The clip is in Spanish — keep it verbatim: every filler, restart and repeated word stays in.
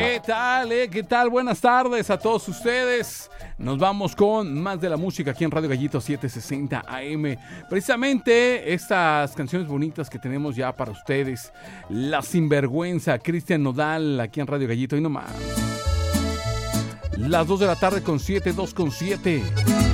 ¿Qué tal, eh? ¿Qué tal? Buenas tardes a todos ustedes. Nos vamos con más de la música aquí en Radio Gallito setecientos sesenta A M. Precisamente estas canciones bonitas que tenemos ya para ustedes. La Sinvergüenza, Cristian Nodal, aquí en Radio Gallito. Y nomás. Las dos de la tarde con siete, dos con siete.